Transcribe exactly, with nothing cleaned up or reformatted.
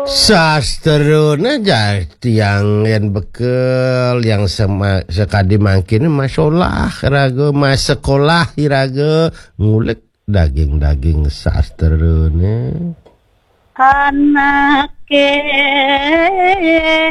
Sastrona jadi yang yang bekel yang sama sekadi mangkin masalah raga mas sekolah iraga ngulek daging-daging sastrona Anake